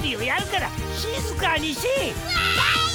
準備をやるから静かにせえ。